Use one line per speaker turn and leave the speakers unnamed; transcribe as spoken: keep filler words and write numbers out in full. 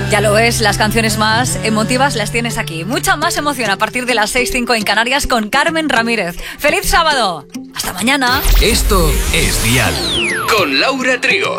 Ya lo ves, las canciones más emotivas las tienes aquí. Mucha más emoción a partir de las seis cinco en Canarias con Carmen Ramírez. ¡Feliz sábado! ¡Hasta mañana!
Esto es Dial con Laura Trigo.